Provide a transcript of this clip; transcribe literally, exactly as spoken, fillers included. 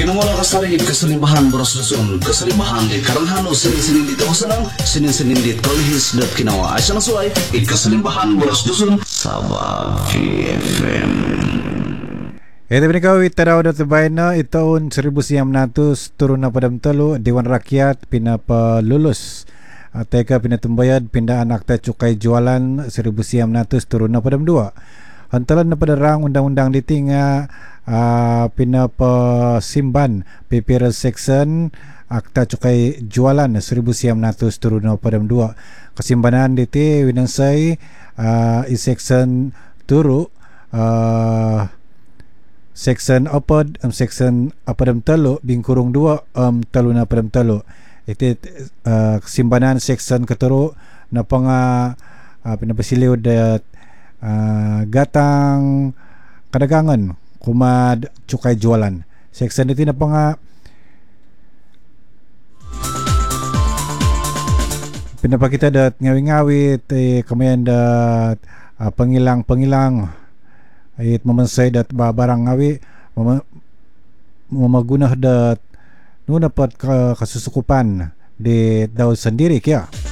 Pinamula ka sa rin kasalimbahan boros lusun kasalimbahan di karanghano sinin-sinin di tawasanang sinin-sinin di kolihis dat kinawa ay sa nasuay ikasalimbahan boros lusun Sabah G F M. Ito pinikaw itaraw na tibay na itaon seribu sembilan ratus turun na padam talo Dewan Rakyat pinapalulus at teka pinatumbayad pindaan akta cukai jualan seribu sembilan ratus turun na padam dua hantalan na padarang undang-undang diti nga uh, pinapasimban P P R section akta cukai jualan seribu sembilan ratus turun na padam dua kasimbanan diti winansay uh, i section turu uh, section apad um, section apadam talo bingkurung dua um, talo na padam talo iti uh, simbanan section katuro na panga uh, pinapasiliw dat uh, gatang kadagangan kumad cukay jualan section iti na panga pinapakita dat ngawi-ngawi iti kamayan dat uh, pangilang-pangilang ayit mamansay dat babarang ngawi mama, mamagunah dat nunapat ka, kasusukupan di daw sendiri kaya